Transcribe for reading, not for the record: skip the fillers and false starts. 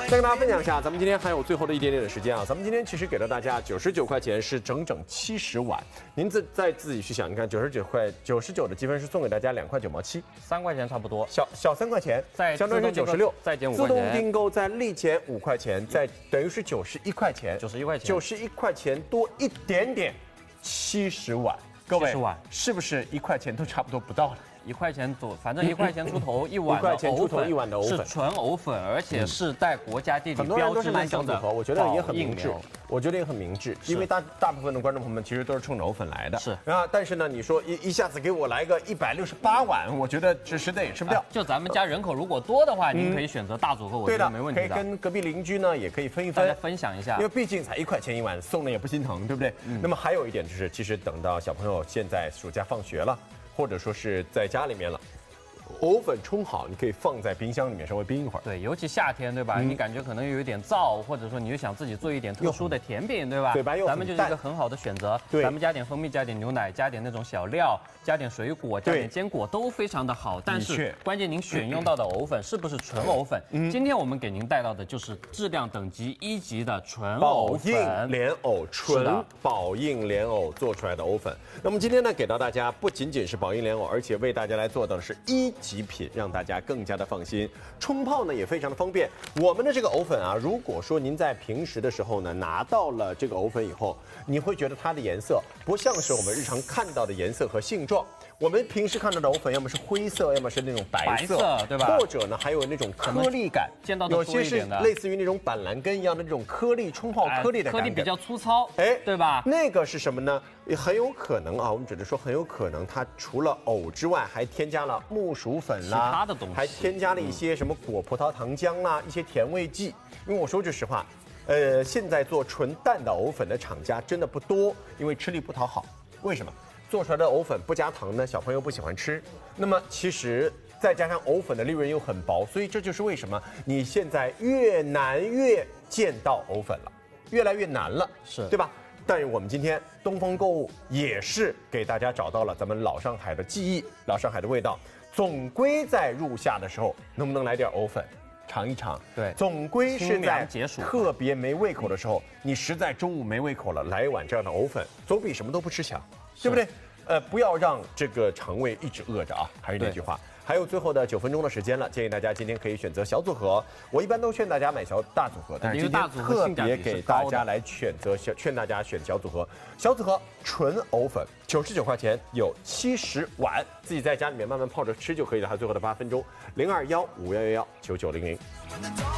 再跟大家分享一下，咱们今天还有最后的一点点的时间啊，咱们今天其实给了大家99块钱，是整整70碗。您再自己去想，你看99的积分是送给大家2块9毛7 ，3块钱差不多， 小3块钱，相当于是96， 再减5块钱， 自动订购再立减5块钱，再等于是91块钱，91块钱多一点点，70碗，各位，是不是1块钱都差不多不到了 ？1块钱左，反正1块钱出头一碗 ，1块钱出头1碗的藕粉是纯藕粉，而且是带国家地理很多人都是买小组合，我觉得也很明智。因为大部分的观众朋友们其实都是冲着藕粉来的。 是但是呢，你说一下子给我来个168碗，我觉得这实在也吃不掉。 就咱们家人口如果多的话，您可以选择大组合，我觉得没问题的。 可以跟隔壁邻居呢，也可以分一分， 大家分享一下。 因为毕竟才1块钱1碗，送的也不心疼，对不对？那么还有一点就是，其实等到小朋友现在暑假放学了，或者说是在家里面了。藕粉冲好，你可以放在冰箱里面稍微冰一会儿。 对，尤其夏天，对吧？你感觉可能有一点燥，或者说你就想自己做一点特殊的甜品，对吧？ 嘴巴又很淡， 咱们就是一个很好的选择。 对， 咱们加点蜂蜜，加点牛奶，加点那种小料，加点水果，加点坚果都非常的好。但是关键您选用到的藕粉是不是纯藕粉？今天我们给您带到的就是质量等级1级的纯藕粉， 宝应莲藕纯宝应莲藕做出来的藕粉。那么今天呢，给到大家不仅仅是宝应莲藕，而且为大家来做到的是1级品，让大家更加的放心。冲泡呢也非常的方便。我们的这个藕粉啊，如果说您在平时的时候呢，拿到了这个藕粉以后，你会觉得它的颜色不像是我们日常看到的颜色和性状。我们平时看到的藕粉，要么是灰色，要么是那种白色， 对吧？ 或者呢，还有那种颗粒感， 见到的有些是类似于那种板蓝根一样的那种颗粒，冲泡颗粒的感觉， 颗粒比较粗糙，对吧？ 那个是什么呢？也很有可能啊，我们只是说很有可能，它除了藕之外，还添加了木薯粉啦， 其他的东西， 还添加了一些什么果葡萄糖浆啦，一些甜味剂。因为我说句实话，现在做纯淡的藕粉的厂家真的不多，因为吃力不讨好。为什么？做出来的藕粉不加糖呢，小朋友不喜欢吃。那么其实再加上藕粉的利润又很薄，所以这就是为什么你现在越难越见到藕粉了，越来越难了，对吧？但是我们今天东风购物也是给大家找到了咱们老上海的记忆，老上海的味道。总归在入夏的时候，能不能来点藕粉？尝一尝， 对， 总归是在特别没胃口的时候，你实在中午没胃口了，来一碗这样的藕粉，总比什么都不吃强，对不对？不要让这个肠胃一直饿着啊！还是那句话，还有最后的9分钟的时间了，建议大家今天可以选择小组合。我一般都劝大家买大组合，但是今天特别给大家来劝大家选小组合。小组合纯藕粉99块钱，有70碗，自己在家里面慢慢泡着吃就可以了。还有最后的8分钟，0215119900。